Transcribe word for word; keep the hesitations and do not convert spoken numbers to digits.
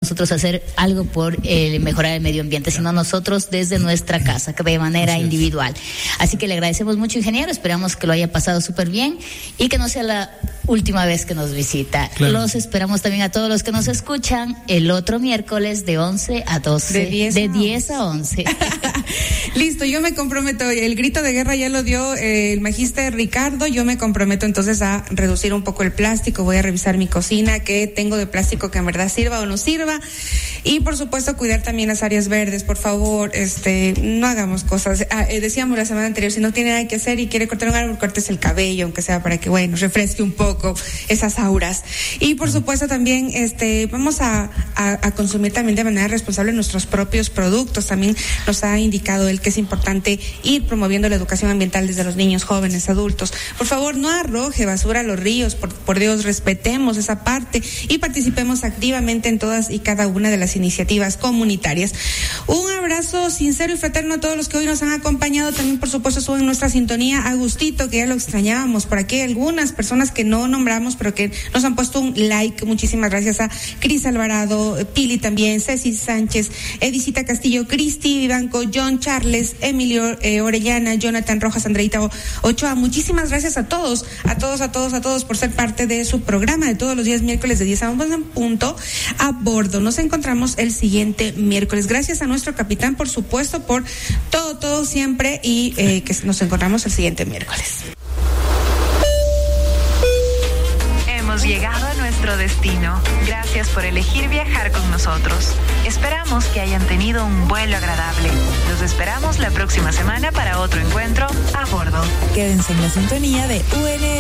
nosotros hacer algo por eh, mejorar el medio ambiente, sino nosotros desde nuestra casa, de manera Así individual. Es. Así que le agradecemos mucho, ingeniero, esperamos que lo haya pasado súper bien y que no sea la última vez que nos visita. Claro. Los esperamos también a todos los que nos escuchan el otro miércoles de once a doce, de diez, de diez a once. Listo, yo me comprometo, el grito de guerra ya lo dio eh, el magíster Ricardo, yo me comprometo entonces a reducir un poco el plástico, voy a revisar mi cocina, qué tengo de plástico que en verdad sirva o no sirva, y por supuesto cuidar también las áreas verdes, por favor, este, no hagamos cosas, ah, eh, decíamos la semana anterior, si no tiene nada que hacer y quiere cortar un árbol, cortes el cabello, aunque sea para que, bueno, refresque un poco esas auras, y por supuesto también, este, vamos a, a, a consumir también de manera responsable nuestros propios productos, también nos ha indicado él que es importante ir promoviendo la educación ambiental desde los niños, jóvenes, adultos. Por favor, no arroje basura a los ríos, por, por Dios, respetemos esa parte y participemos activamente en todas y cada una de las iniciativas comunitarias. Un abrazo sincero y fraterno a todos los que hoy nos han acompañado, también por supuesto estuvo en nuestra sintonía Agustito, que ya lo extrañábamos, por aquí hay algunas personas que no nombramos, pero que nos han puesto un like, muchísimas gracias a Cris Alvarado, Pili también, Ceci Sánchez, Edicita Castillo, Cristi Vivanco, John Charles, Emilio eh, Orellana, Jonathan Rojas, Andreita Ochoa, muchísimas gracias a todos, a todos, a todos, a todos por ser parte de su programa de todos los días miércoles de diez a once en punto a bordo. Nos encontramos el siguiente miércoles. Gracias a nuestro capitán, por supuesto, por todo, todo siempre y eh, que nos encontramos el siguiente miércoles. Hemos llegado a nuestro destino. Gracias por elegir viajar con nosotros. Esperamos que hayan tenido un vuelo agradable. Los esperamos la próxima semana para otro encuentro a bordo. Quédense en la sintonía de U N L.